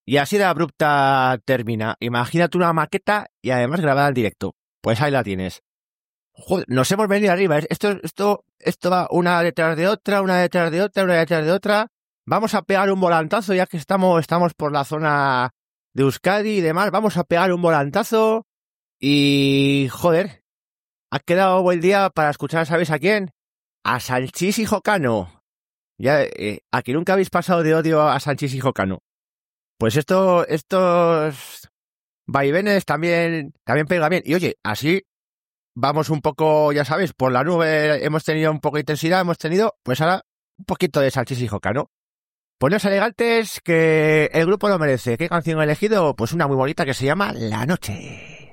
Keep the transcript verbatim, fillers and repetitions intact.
Y así de abrupta termina. Imagínate una maqueta y además grabada en directo. Pues ahí la tienes. Joder, nos hemos venido arriba. Esto, esto, esto va una detrás de otra, una detrás de otra, una detrás de otra. Vamos a pegar un volantazo ya que estamos, estamos por la zona de Euskadi y demás. Vamos a pegar un volantazo y joder, ha quedado buen día para escuchar, ¿sabéis a quién? A Sanchís y Jocano. Ya, eh, a que nunca habéis pasado de odio a Sanchís y Jocano. Pues esto, estos vaivenes también, también pega bien. Y oye, así vamos un poco, ya sabéis, por la nube hemos tenido un poco de intensidad, hemos tenido, pues ahora un poquito de Sanchís y Jocano. Poneos elegantes que el grupo lo merece. ¿Qué canción he elegido? Pues una muy bonita que se llama La Noche.